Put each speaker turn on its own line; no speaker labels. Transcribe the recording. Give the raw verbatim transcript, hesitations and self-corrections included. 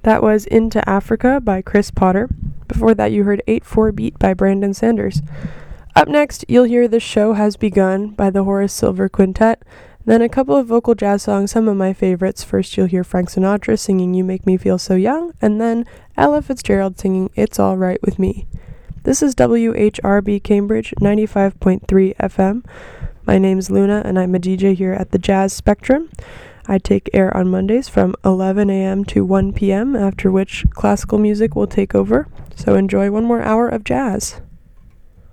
That was Into Africa by Chris Potter. Before that, you heard eight four Beat by Brandon Sanders. Up next, you'll hear The Show Has Begun by the Horace Silver Quintet. Then a couple of vocal jazz songs, some of my favorites. First, you'll hear Frank Sinatra singing You Make Me Feel So Young, and then Ella Fitzgerald singing It's All Right With Me. This is W H R B Cambridge, ninety-five point three F M. My name's Luna, and I'm a D J here at the Jazz Spectrum. I take air on Mondays from eleven a.m. to one p.m., after which classical music will take over. So enjoy one more hour of jazz.